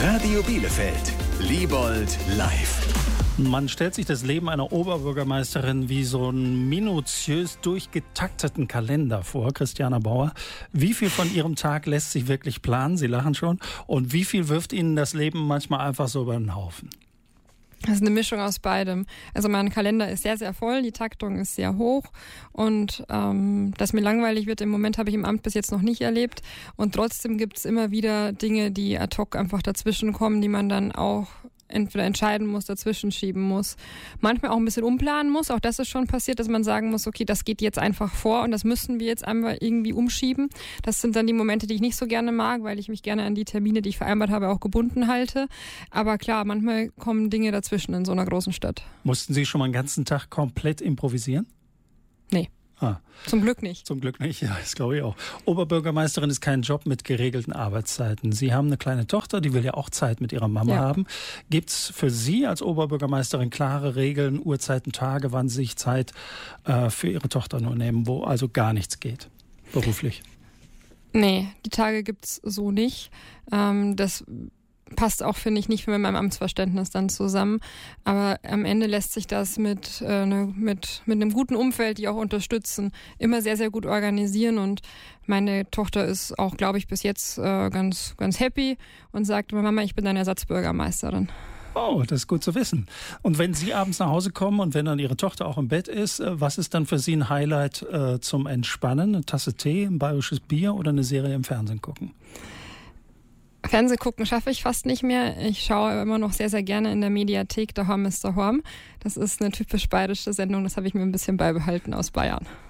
Radio Bielefeld, Liebold live. Man stellt sich das Leben einer Oberbürgermeisterin wie so einen minutiös durchgetakteten Kalender vor. Christiana Bauer, wie viel von Ihrem Tag lässt sich wirklich planen? Sie lachen schon. Und wie viel wirft Ihnen das Leben manchmal einfach so über den Haufen? Das ist eine Mischung aus beidem. Also mein Kalender ist sehr, sehr voll, die Taktung ist sehr hoch und dass mir langweilig wird, im Moment habe ich im Amt bis jetzt noch nicht erlebt. Und trotzdem gibt es immer wieder Dinge, die ad hoc einfach dazwischen kommen, die man dann auch entweder entscheiden muss, dazwischen schieben muss. Manchmal auch ein bisschen umplanen muss. Auch das ist schon passiert, dass man sagen muss, okay, das geht jetzt einfach vor und das müssen wir jetzt einfach irgendwie umschieben. Das sind dann die Momente, die ich nicht so gerne mag, weil ich mich gerne an die Termine, die ich vereinbart habe, auch gebunden halte. Aber klar, manchmal kommen Dinge dazwischen in so einer großen Stadt. Mussten Sie schon mal einen ganzen Tag komplett improvisieren? Nee. Zum Glück nicht. Zum Glück nicht, ja, das glaube ich auch. Oberbürgermeisterin ist kein Job mit geregelten Arbeitszeiten. Sie haben eine kleine Tochter, die will ja auch Zeit mit ihrer Mama haben. Gibt es für Sie als Oberbürgermeisterin klare Regeln, Uhrzeiten, Tage, wann Sie sich Zeit für Ihre Tochter nur nehmen, wo also gar nichts geht, beruflich? Nee, die Tage gibt's so nicht. Das passt auch, finde ich, nicht mit meinem Amtsverständnis dann zusammen. Aber am Ende lässt sich das mit einem guten Umfeld, die auch unterstützen, immer sehr, sehr gut organisieren. Und meine Tochter ist auch, glaube ich, bis jetzt ganz, ganz happy und sagt, Mama, ich bin deine Ersatzbürgermeisterin. Oh, das ist gut zu wissen. Und wenn Sie abends nach Hause kommen und wenn dann Ihre Tochter auch im Bett ist, was ist dann für Sie ein Highlight zum Entspannen? Eine Tasse Tee, ein bayerisches Bier oder eine Serie im Fernsehen gucken? Fernsehen gucken schaffe ich fast nicht mehr. Ich schaue immer noch sehr, sehr gerne in der Mediathek Der Horm ist der Horm. Das ist eine typisch bayerische Sendung, das habe ich mir ein bisschen beibehalten aus Bayern.